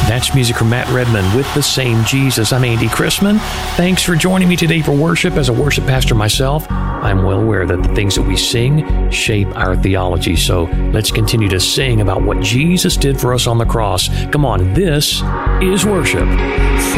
That's music from Matt Redman with The Same Jesus. I'm Andy Chrisman. Thanks for joining me today for worship. As a worship pastor myself, I'm well aware that the things that we sing shape our theology. So let's continue to sing about what Jesus did for us on the cross. Come on, this is worship.